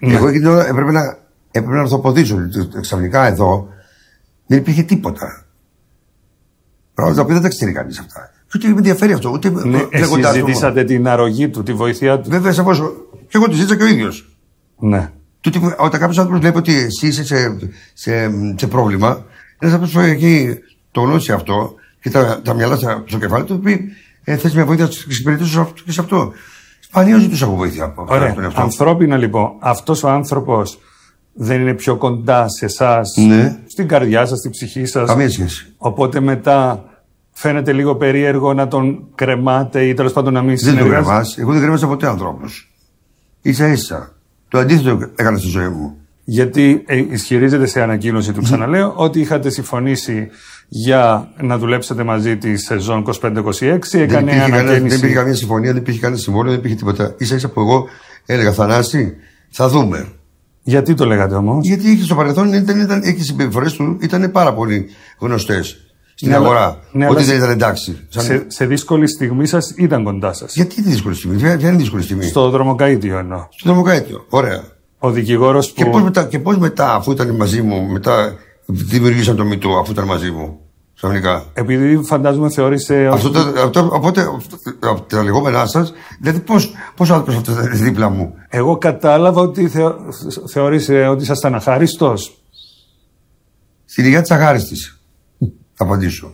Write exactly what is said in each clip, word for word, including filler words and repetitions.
Ναι. Εγώ εκείνη την ώρα έπρεπε να, έπρεπε να ορθοποδήσω. Ξαφνικά εδώ δεν υπήρχε τίποτα. Πράγματα τα οποία δεν τα ξέρει κανείς αυτά. Και ούτε με ενδιαφέρει αυτό. Ούτε ναι, εσείς ζητήσατε την αρρωγή του, τη βοήθειά του. Βέβαια, σαφώς. Και εγώ τη ζήτησα και ο ίδιος. Ναι. Τούτη, όταν κάποιος άνθρωπος βλέπει ότι εσύ είσαι σε, σε, σε πρόβλημα, ένας άνθρωπος που έχει το γνώσει αυτό και τα, τα μυαλά στο κεφάλι του, πει ε, θες μια βοήθεια να εξυπηρετήσω και σε αυτό. Σπανίως ζητούσα από βοήθεια από αυτό. Ανθρώπινα λοιπόν, αυτός ο άνθρωπος δεν είναι πιο κοντά σε εσάς, ναι. στην καρδιά σας, στην ψυχή σας. Καμία σχέση. Οπότε μετά φαίνεται λίγο περίεργο να τον κρεμάτε ή τέλος πάντων να μην συνεργάζεται. Δεν τον κρεμάς. Εγώ δεν κρέμασα ποτέ ανθρώπους. Ίσα ίσα. Το αντίθετο έκανα στη ζωή μου. Γιατί ε, ισχυρίζεται σε ανακοίνωση του, ξαναλέω, ότι είχατε συμφωνήσει για να δουλέψετε μαζί τη σεζόν είκοσι πέντε είκοσι έξι. Έκανε δεν, ανακοίνωση... κανένα, δεν υπήρχε καμία συμφωνία, δεν υπήρχε κανένα συμβόλαιο, δεν υπήρχε τίποτα. Ίσα ίσα που εγώ έλεγα Θανάση, θα δούμε. Γιατί το λέγατε όμως? Γιατί είχε στο παρελθόν, ήταν, ήταν, οι συμπεριφορές του ήταν πάρα πολύ γνωστές στην ναι, αγορά. Ναι, ότι δεν ήταν εντάξει. Σαν... Σε, σε δύσκολη στιγμή σας ήταν κοντά σας. Γιατί τη δύσκολη στιγμή, ποια είναι η δύσκολη στιγμή? Στο δρομοκαΐτιο εννοώ. Στο δρομοκαΐτιο, ωραία. Ο δικηγόρος που. Και πώς μετά, και πώς μετά, αφού ήταν μαζί μου, μετά δημιουργήσαν το μητό, αφού ήταν μαζί μου. Ξαφνικά. Επειδή φαντάζομαι θεώρησε. Αυτό, το, αυτό, οπότε, από τα λεγόμενά σας, δηλαδή πώς, πώς ο άνθρωπος αυτό ήταν δίπλα μου. Εγώ κατάλαβα ότι θεω, θεώρησε ότι ήσασταν αχάριστος. Στην υγεία της αχάριστης. Θα απαντήσω.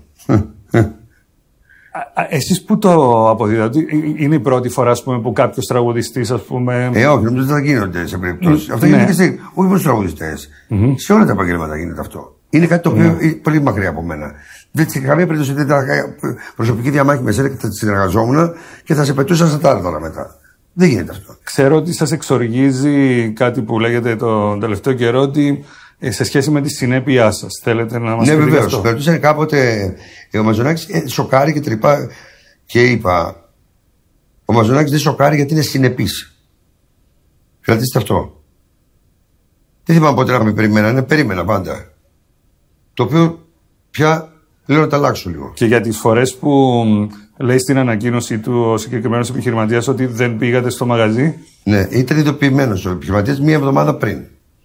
Εσείς που το αποδίδατε, είναι η πρώτη φορά ας πούμε, που κάποιος τραγουδιστής, ας πούμε. Ε, όχι, νομίζω ότι θα γίνονται σε περιπτώσεις. Mm, αυτό γίνεται και σε. Όχι μόνο στους τραγουδιστές. Mm-hmm. Σε όλα τα επαγγέλματα γίνεται αυτό. Είναι κάτι το οποίο mm. είναι πολύ μακριά από μένα. Δεν σε καμία περίπτωση δεν ήταν προσωπική διαμάχη με εσένα και θα συνεργαζόμουν και θα σε πετούσα στα τάρταρα μετά. Δεν γίνεται αυτό. Ξέρω ότι σας εξοργίζει κάτι που λέγεται τον τελευταίο καιρό ότι σε σχέση με τη συνέπειά σας. Θέλετε να μας ναι, πείτε βεβαίως. αυτό? Περίπτωση κάποτε ο Μαζονάκης ε, σοκάρει και τρυπά και είπα ο Μαζονάκης δεν σοκάρει γιατί είναι συνεπής. Κρατήστε αυτό. Δεν θυμάμαι πότε να με περιμένανε, περίμενα πάντα. Το οποίο πια λέω να τα αλλάξω λίγο. Και για τις φορές που λέει στην ανακοίνωση του ο συγκεκριμένος επιχειρηματίας ότι δεν πήγατε στο μαγαζί. Ναι, ήταν ειδοποιημένος ο επιχειρηματίας μία εβδομάδα πριν.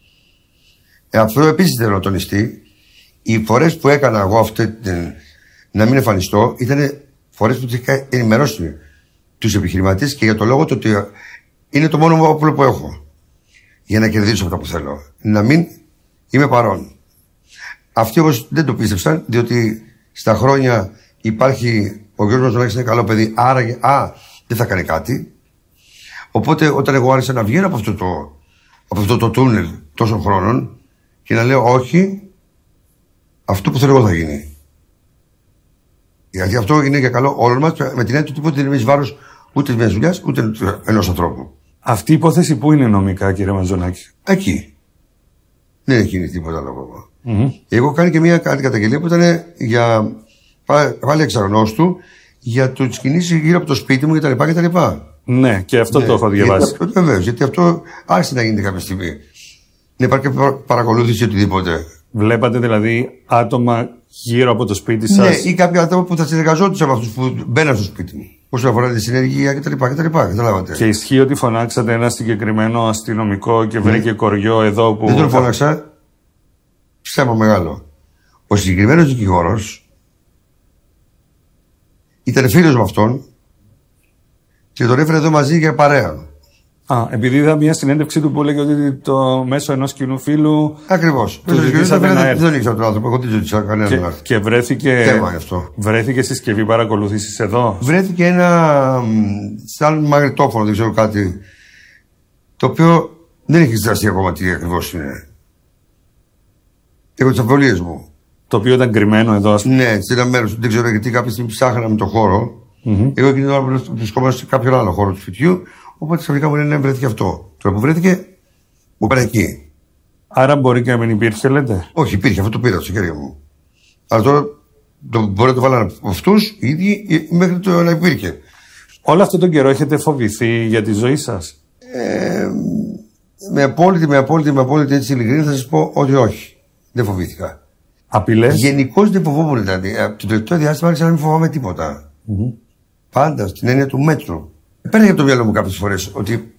Ε, αυτό επίσης θέλω να τονιστεί. Οι φορές που έκανα εγώ αυτή την, να μην εμφανιστώ ήταν φορές που τους είχα ενημερώσει τους επιχειρηματίες και για το λόγο το ότι είναι το μόνο όπλο που έχω για να κερδίσω αυτά που θέλω. Να μην είμαι παρόν. Αυτοί όμως δεν το πίστεψαν, διότι στα χρόνια υπάρχει ο Γιώργος Μαζονάκης είναι καλό παιδί, άρα α, δεν θα κάνει κάτι. Οπότε όταν εγώ άρχισα να βγαίνω από αυτό το, από αυτό το τούνελ τόσων χρόνων και να λέω όχι, αυτό που θέλω εγώ θα γίνει. Γιατί αυτό είναι για καλό όλων μας, με την έννοια του τίποτα δεν είναι βάρος ούτε μιας δουλειάς ούτε ενός ανθρώπου. Αυτή η υπόθεση πού είναι νομικά, κύριε Μαζονάκη? Εκεί. Δεν έχει γίνει τίποτα άλλο ακόμα. Mm-hmm. Εγώ κάνει και μια καταγγελία που ήταν για πάλι εξαγνώστου για τις κινήσεις γύρω από το σπίτι μου κτλ. Ναι, και αυτό ναι, το έχω διαβάσει. Βεβαίως, γιατί αυτό άρχισε να γίνεται κάποια στιγμή. Να υπάρχει παρακολούθηση οτιδήποτε. Βλέπατε δηλαδή άτομα γύρω από το σπίτι σας? Ναι, ή κάποια άτομα που θα συνεργαζόντουσαν με αυτούς που μπαίναν στο σπίτι μου. Όσον αφορά τη συνεργεία κτλ. Καταλάβατε. Και ισχύει ότι φωνάξατε ένα συγκεκριμένο αστυνομικό και βρήκε ναι. κοριό εδώ που. Δεν τον φώναξα. Ψέμα μεγάλο. Ο συγκεκριμένος δικηγόρος ήταν φίλος με αυτόν και τον έφερε εδώ μαζί για παρέα. Α, επειδή είδα μια συνέντευξη του που λέγει ότι το μέσω ενός κοινού φίλου. Ακριβώς. Δεν τον ήξερα τον άνθρωπο, εγώ δεν ζήτησα κανέναν άνθρωπο. Και βρέθηκε. Θέμα γι' αυτό. Βρέθηκε συσκευή παρακολούθησης εδώ. Βρέθηκε ένα. σαν μαγνητόφωνο, δεν ξέρω κάτι. Το οποίο δεν έχει ζητήσει ακόμα τι ακριβώς είναι. Έχω τις αμφιβολίες μου. Το οποίο ήταν κρυμμένο εδώ, ας πούμε. Ναι, σε ένα μέρος. Δεν ξέρω γιατί κάποια στιγμή ψάχναμε το χώρο. Mm-hmm. Εγώ εκείνη την ώρα βρισκόμαστε σε κάποιο άλλο χώρο του σπιτιού. Οπότε ξαφνικά μου λένε βρέθηκε αυτό. Τώρα που βρέθηκε, μου πήρε εκεί. Άρα μπορεί και να μην υπήρχε, λέτε? Όχι, υπήρχε, αυτό το πήρα στο χέρι μου. Αλλά τώρα το, μπορεί να το βάλανε αυτούς οι ίδιοι μέχρι το να υπήρχε. Όλο αυτό τον καιρό έχετε φοβηθεί για τη ζωή σας? Ε, με απόλυτη, με απόλυτη, με απόλυτη έτσι ειλικρίνη θα σας πω ότι όχι. Δεν φοβήθηκα. Απειλές? Γενικώς δεν φοβόμουν. Δηλαδή, το τελευταίο διάστημα άρχισα να μην φοβάμαι τίποτα. Mm-hmm. Πάντα στην έννοια του μέτρου. Παίρνει από το μυαλό μου κάποιες φορές ότι